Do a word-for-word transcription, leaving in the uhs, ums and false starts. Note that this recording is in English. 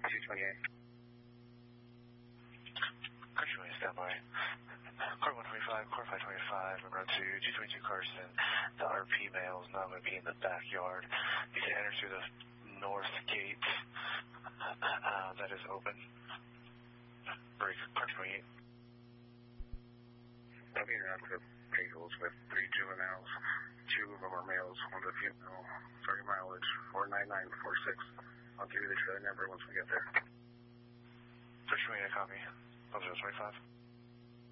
two twenty-eight. Carson twenty, stand by. Car one twenty-five, car five twenty-five, in route to two twenty-two Carson. The R P mail is now going to be in the backyard. You can enter through the north gate. Uh, that is open. Break, car twenty-eight. I'll be around the vehicles with three juveniles. Two of them are males, one's a female. Sorry, mileage four nine nine four six. I'll give you the trailer number once we get there. Car twenty-eight, copy. Level zero twenty-five.